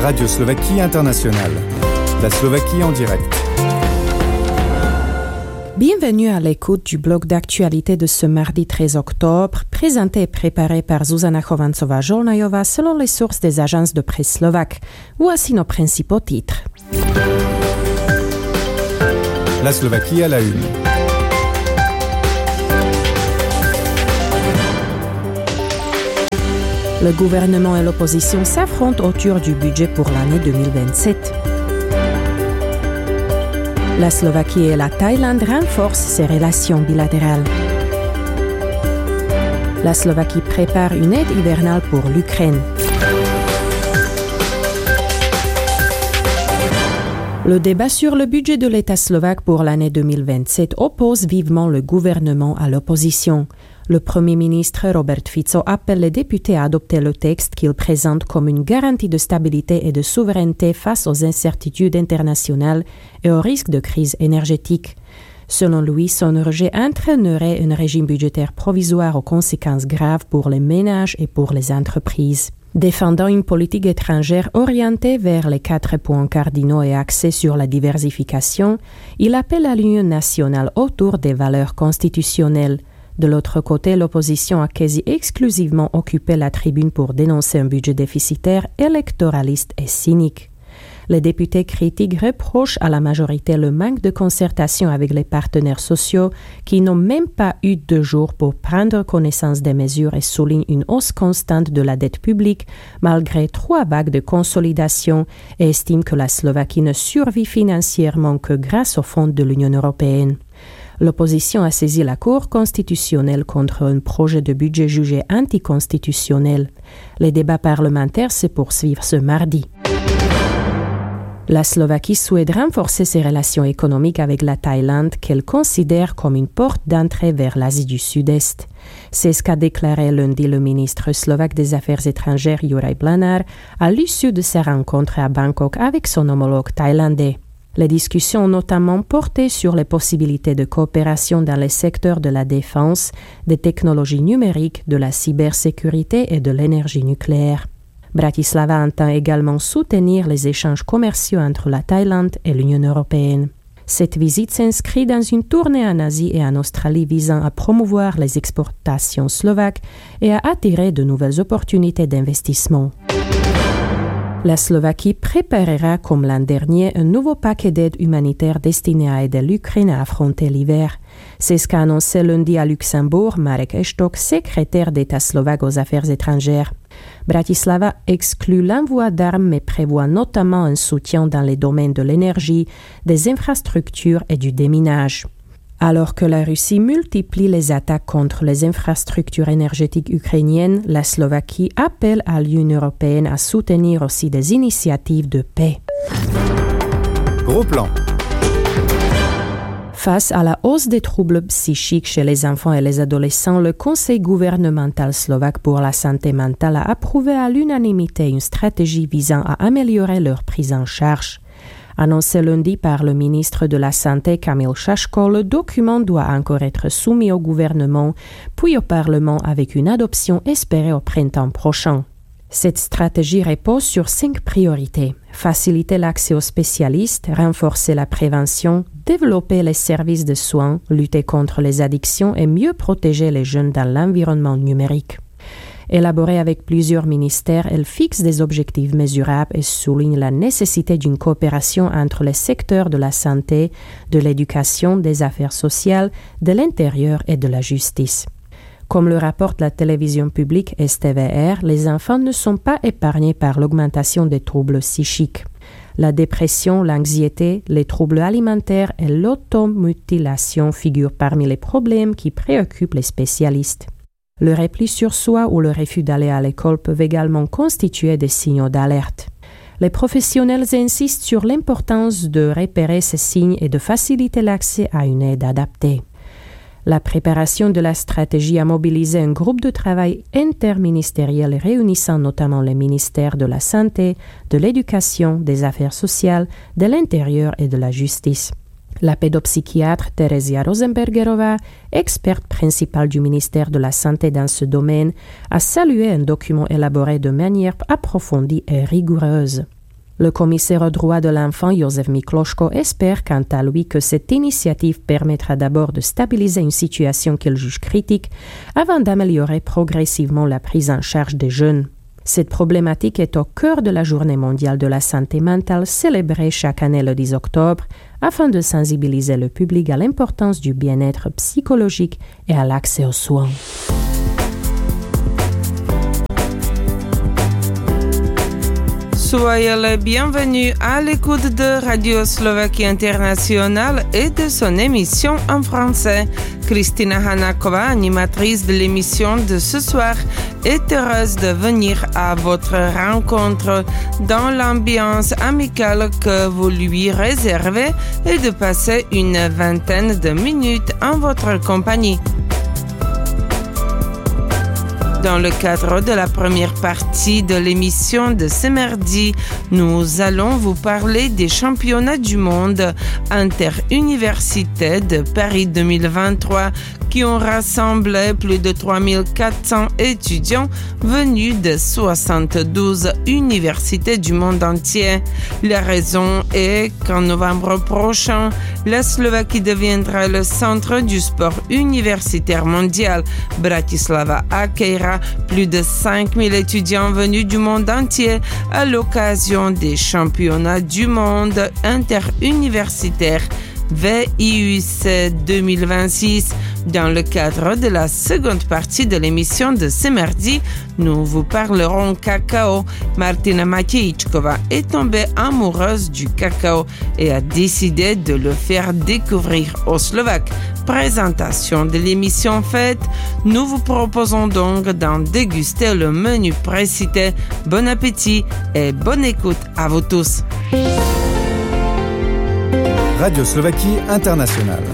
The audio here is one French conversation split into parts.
Radio Slovaquie Internationale. La Slovaquie en direct. Bienvenue à l'écoute du blog d'actualité de ce mardi 13 octobre, présenté et préparé par Zuzana Chovancová-Žolnajová selon les sources des agences de presse slovaques. Voici nos principaux titres. La Slovaquie à la une. Le gouvernement et l'opposition s'affrontent autour du budget pour l'année 2027. La Slovaquie et la Thaïlande renforcent ses relations bilatérales. La Slovaquie prépare une aide hivernale pour l'Ukraine. Le débat sur le budget de l'État slovaque pour l'année 2027 oppose vivement le gouvernement à l'opposition. Le Premier ministre Robert Fico appelle les députés à adopter le texte qu'il présente comme une garantie de stabilité et de souveraineté face aux incertitudes internationales et au risque de crise énergétique. Selon lui, son rejet entraînerait un régime budgétaire provisoire aux conséquences graves pour les ménages et pour les entreprises. Défendant une politique étrangère orientée vers les 4 points cardinaux et axée sur la diversification, il appelle à l'union nationale autour des valeurs constitutionnelles. De l'autre côté, l'opposition a quasi exclusivement occupé la tribune pour dénoncer un budget déficitaire, électoraliste et cynique. Les députés critiques reprochent à la majorité le manque de concertation avec les partenaires sociaux qui n'ont même pas eu 2 jours pour prendre connaissance des mesures et soulignent une hausse constante de la dette publique malgré 3 vagues de consolidation et estiment que la Slovaquie ne survit financièrement que grâce aux fonds de l'Union européenne. L'opposition a saisi la Cour constitutionnelle contre un projet de budget jugé anticonstitutionnel. Les débats parlementaires se poursuivent ce mardi. La Slovaquie souhaite renforcer ses relations économiques avec la Thaïlande qu'elle considère comme une porte d'entrée vers l'Asie du Sud-Est. C'est ce qu'a déclaré lundi le ministre slovaque des Affaires étrangères Juraj Blanár à l'issue de sa rencontre à Bangkok avec son homologue thaïlandais. Les discussions ont notamment porté sur les possibilités de coopération dans les secteurs de la défense, des technologies numériques, de la cybersécurité et de l'énergie nucléaire. Bratislava entend également soutenir les échanges commerciaux entre la Thaïlande et l'Union européenne. Cette visite s'inscrit dans une tournée en Asie et en Australie visant à promouvoir les exportations slovaques et à attirer de nouvelles opportunités d'investissement. La Slovaquie préparera, comme l'an dernier, un nouveau paquet d'aide humanitaire destiné à aider l'Ukraine à affronter l'hiver. C'est ce qu'a annoncé lundi à Luxembourg Marek Eštok, secrétaire d'État slovaque aux Affaires étrangères. Bratislava exclut l'envoi d'armes mais prévoit notamment un soutien dans les domaines de l'énergie, des infrastructures et du déminage. Alors que la Russie multiplie les attaques contre les infrastructures énergétiques ukrainiennes, la Slovaquie appelle à l'Union européenne à soutenir aussi des initiatives de paix. Gros plan. Face à la hausse des troubles psychiques chez les enfants et les adolescents, le Conseil gouvernemental slovaque pour la santé mentale a approuvé à l'unanimité une stratégie visant à améliorer leur prise en charge. Annoncé lundi par le ministre de la Santé Kamil Šaško, le document doit encore être soumis au gouvernement, puis au Parlement avec une adoption espérée au printemps prochain. Cette stratégie repose sur 5 priorités. Faciliter l'accès aux spécialistes, renforcer la prévention, développer les services de soins, lutter contre les addictions et mieux protéger les jeunes dans l'environnement numérique. Élaborée avec plusieurs ministères, elle fixe des objectifs mesurables et souligne la nécessité d'une coopération entre les secteurs de la santé, de l'éducation, des affaires sociales, de l'intérieur et de la justice. Comme le rapporte la télévision publique STVR, les enfants ne sont pas épargnés par l'augmentation des troubles psychiques. La dépression, l'anxiété, les troubles alimentaires et l'automutilation figurent parmi les problèmes qui préoccupent les spécialistes. Le repli sur soi ou le refus d'aller à l'école peuvent également constituer des signaux d'alerte. Les professionnels insistent sur l'importance de repérer ces signes et de faciliter l'accès à une aide adaptée. La préparation de la stratégie a mobilisé un groupe de travail interministériel réunissant notamment les ministères de la Santé, de l'Éducation, des Affaires sociales, de l'Intérieur et de la Justice. La pédopsychiatre Terezia Rosenbergerová, experte principale du ministère de la Santé dans ce domaine, a salué un document élaboré de manière approfondie et rigoureuse. Le commissaire aux droits de l'enfant, Jozef Mikloško, espère quant à lui que cette initiative permettra d'abord de stabiliser une situation qu'il juge critique avant d'améliorer progressivement la prise en charge des jeunes. Cette problématique est au cœur de la Journée mondiale de la santé mentale célébrée chaque année le 10 octobre afin de sensibiliser le public à l'importance du bien-être psychologique et à l'accès aux soins. Soyez les bienvenus à l'écoute de Radio Slovaquie Internationale et de son émission en français. Kristina Hanakova, animatrice de l'émission de ce soir, est heureuse de venir à votre rencontre dans l'ambiance amicale que vous lui réservez et de passer une vingtaine de minutes en votre compagnie. Dans le cadre de la première partie de l'émission de ce mardi, nous allons vous parler des championnats du monde interuniversités de Paris 2023 qui ont rassemblé plus de 3400 étudiants venus de 72 universités du monde entier. La raison est qu'en novembre prochain, la Slovaquie deviendra le centre du sport universitaire mondial. Bratislava accueillera plus de 5000 étudiants venus du monde entier à l'occasion des championnats du monde interuniversitaires VIUC 2026. Dans le cadre de la seconde partie de l'émission de ce mardi, nous vous parlerons cacao. Martina Matejčková est tombée amoureuse du cacao et a décidé de le faire découvrir aux Slovaques. Présentation de l'émission faite, nous vous proposons donc d'en déguster le menu précité. Bon appétit et bonne écoute à vous tous. Radio Slovaquie Internationale.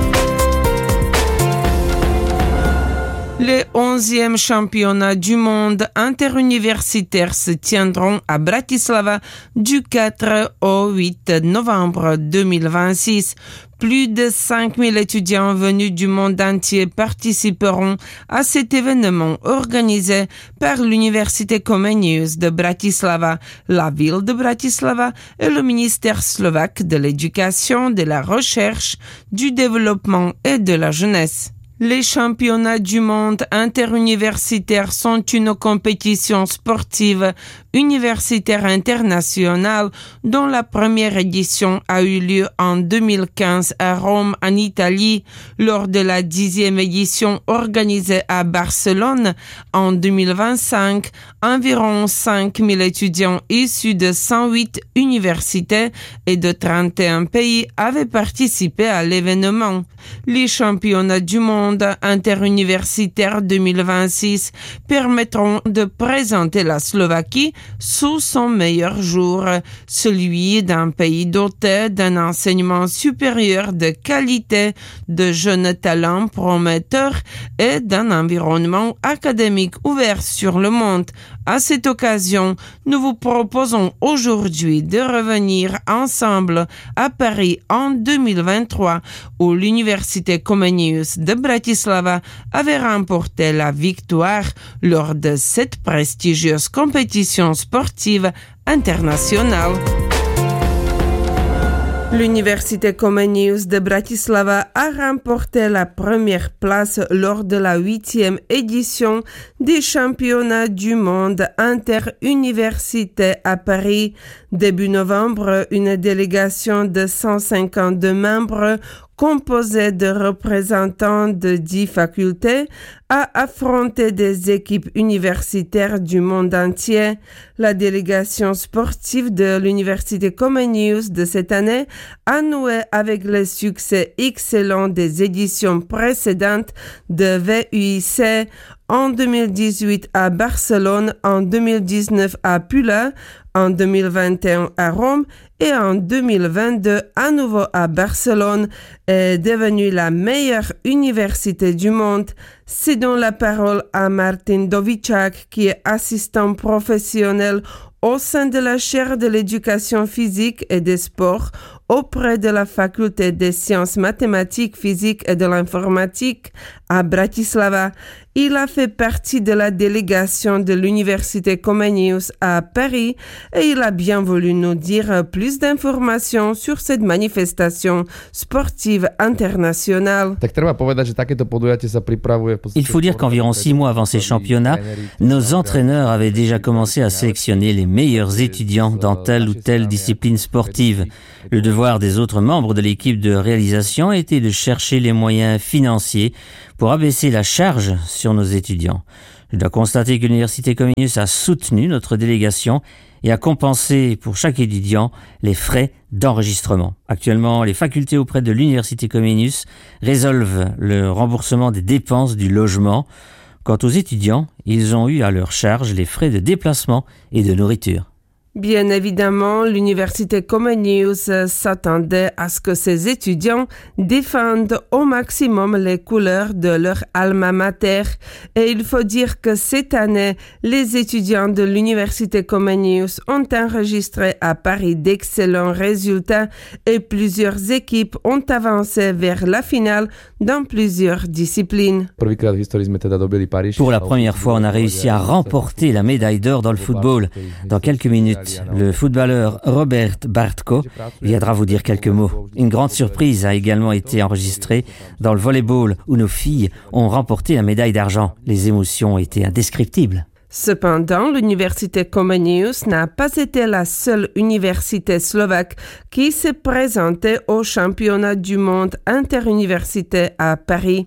Les 11e championnats du monde interuniversitaires se tiendront à Bratislava du 4 au 8 novembre 2026. Plus de 5000 étudiants venus du monde entier participeront à cet événement organisé par l'Université Comenius de Bratislava, la ville de Bratislava et le ministère slovaque de l'Éducation, de la Recherche, du Développement et de la Jeunesse. Les championnats du monde interuniversitaires sont une compétition sportive universitaire internationale dont la première édition a eu lieu en 2015 à Rome, en Italie, lors de la 10e édition organisée à Barcelone en 2025. Environ 5000 étudiants issus de 108 universités et de 31 pays avaient participé à l'événement. Les championnats du monde interuniversitaire 2026 permettront de présenter la Slovaquie sous son meilleur jour, celui d'un pays doté d'un enseignement supérieur de qualité, de jeunes talents prometteurs et d'un environnement académique ouvert sur le monde. À cette occasion, nous vous proposons aujourd'hui de revenir ensemble à Paris en 2023, où l'Université Comenius de Bratislava avait remporté la victoire lors de cette prestigieuse compétition sportive internationale. L'Université Comenius de Bratislava a remporté la première place lors de la 8e édition des championnats du monde interuniversités à Paris. Début novembre, une délégation de 152 membres composée de représentants de 10 facultés, a affronté des équipes universitaires du monde entier. La délégation sportive de l'Université Comenius de cette année a noué avec le succès excellent des éditions précédentes de VUIC en 2018 à Barcelone, en 2019 à Pula, en 2021 à Rome et en 2022 à nouveau à Barcelone, est devenue la meilleure université du monde. Cédons la parole à Martin Dovicak, qui est assistant professionnel au sein de la chaire de l'éducation physique et des sports auprès de la faculté des sciences mathématiques, physiques et de l'informatique à Bratislava. Il a fait partie de la délégation de l'université Comenius à Paris et il a bien voulu nous dire plus d'informations sur cette manifestation sportive internationale. Il faut dire qu'environ 6 mois avant ces championnats, nos entraîneurs avaient déjà commencé à sélectionner les meilleurs étudiants dans telle ou telle discipline sportive. Le devoir des autres membres de l'équipe de réalisation était de chercher les moyens financiers pour abaisser la charge sur nos étudiants. Je dois constater que l'Université Comenius a soutenu notre délégation et a compensé pour chaque étudiant les frais d'enregistrement. Actuellement, les facultés auprès de l'Université Comenius résolvent le remboursement des dépenses du logement. Quant aux étudiants, ils ont eu à leur charge les frais de déplacement et de nourriture. Bien évidemment, l'université Comenius s'attendait à ce que ses étudiants défendent au maximum les couleurs de leur alma mater. Et il faut dire que cette année, les étudiants de l'université Comenius ont enregistré à Paris d'excellents résultats et plusieurs équipes ont avancé vers la finale dans plusieurs disciplines. Pour la première fois, on a réussi à remporter la médaille d'or dans le football. Dans quelques minutes, le footballeur Robert Bartko viendra vous dire quelques mots. Une grande surprise a également été enregistrée dans le volleyball où nos filles ont remporté la médaille d'argent. Les émotions ont été indescriptibles. Cependant, l'université Comenius n'a pas été la seule université slovaque qui s'est présentée au championnat du monde interuniversité à Paris.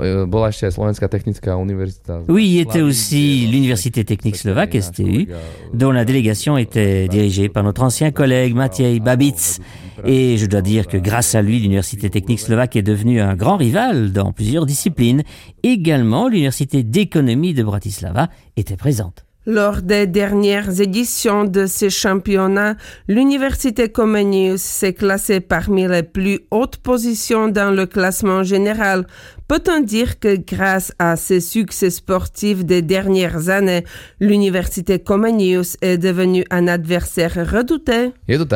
Oui, il y était aussi l'université technique slovaque, STU, dont la délégation était dirigée par notre ancien collègue Matěj Babic. Et je dois dire que grâce à lui, l'université technique slovaque est devenue un grand rival dans plusieurs disciplines. Également, l'université d'économie de Bratislava était présente. Lors des dernières éditions de ces championnats, l'université Comenius s'est classée parmi les plus hautes positions dans le classement général. Peut-on dire que grâce à ces succès sportifs des dernières années, l'université Comenius est devenue un adversaire redouté?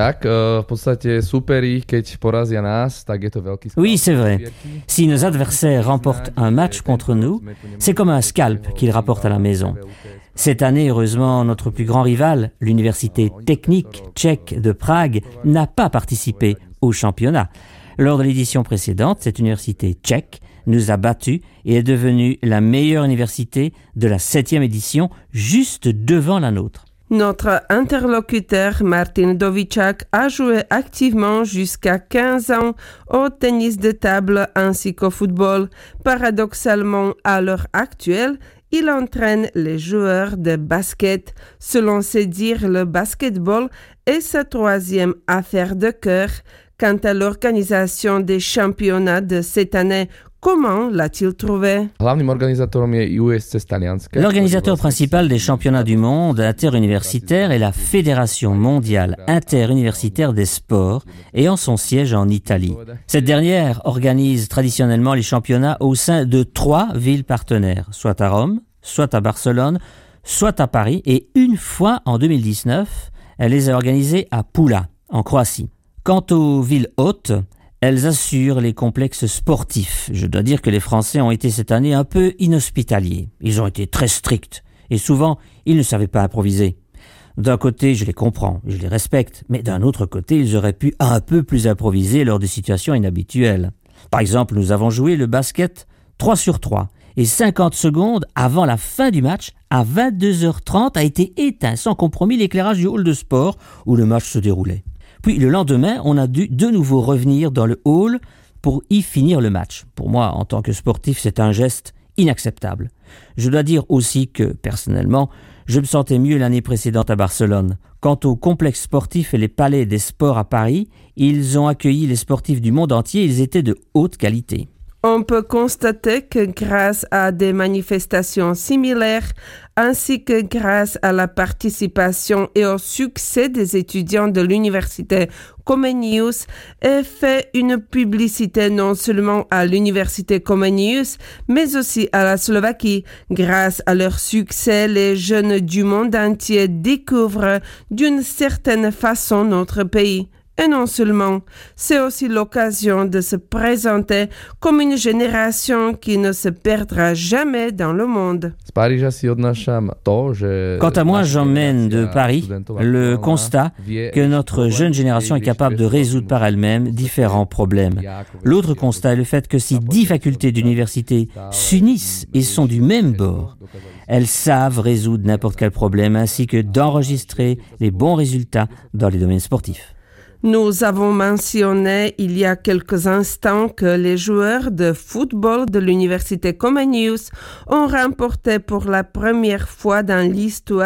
Oui, c'est vrai. Si nos adversaires remportent un match contre nous, c'est comme un scalp qu'ils rapportent à la maison. Cette année, heureusement, notre plus grand rival, l'université technique tchèque de Prague, n'a pas participé au championnat. Lors de l'édition précédente, cette université tchèque nous a battus et est devenue la meilleure université de la 7e édition, juste devant la nôtre. Notre interlocuteur Martin Dovicak a joué activement jusqu'à 15 ans au tennis de table ainsi qu'au football. Paradoxalement, à l'heure actuelle, il entraîne les joueurs de basket. Selon ses dires, le basketball est sa 3e affaire de cœur. Quant à l'organisation des championnats de cette année, comment l'a-t-il trouvé? L'organisateur principal des championnats du monde interuniversitaires est la Fédération mondiale interuniversitaire des sports, ayant son siège en Italie. Cette dernière organise traditionnellement les championnats au sein de 3 villes partenaires, soit à Rome, soit à Barcelone, soit à Paris, et une fois en 2019, elle les a organisés à Pula, en Croatie. Quant aux villes hôtes, elles assurent les complexes sportifs. Je dois dire que les Français ont été cette année un peu inhospitaliers. Ils ont été très stricts et souvent, ils ne savaient pas improviser. D'un côté, je les comprends, je les respecte, mais d'un autre côté, ils auraient pu un peu plus improviser lors de situations inhabituelles. Par exemple, nous avons joué le basket 3 sur 3 et 50 secondes avant la fin du match, à 22h30, a été éteint sans compromis l'éclairage du hall de sport où le match se déroulait. Puis le lendemain, on a dû de nouveau revenir dans le hall pour y finir le match. Pour moi, en tant que sportif, c'est un geste inacceptable. Je dois dire aussi que, personnellement, je me sentais mieux l'année précédente à Barcelone. Quant au complexe sportif et les palais des sports à Paris, ils ont accueilli les sportifs du monde entier, ils étaient de haute qualité. On peut constater que grâce à des manifestations similaires, ainsi que grâce à la participation et au succès des étudiants de l'université Comenius, est fait une publicité non seulement à l'université Comenius, mais aussi à la Slovaquie. Grâce à leur succès, les jeunes du monde entier découvrent d'une certaine façon notre pays. Et non seulement, c'est aussi l'occasion de se présenter comme une génération qui ne se perdra jamais dans le monde. Quant à moi, j'emmène de Paris le constat que notre jeune génération est capable de résoudre par elle-même différents problèmes. L'autre constat est le fait que si 10 facultés d'université s'unissent et sont du même bord, elles savent résoudre n'importe quel problème ainsi que d'enregistrer les bons résultats dans les domaines sportifs. Nous avons mentionné il y a quelques instants que les joueurs de football de l'université Comenius ont remporté pour la première fois dans l'histoire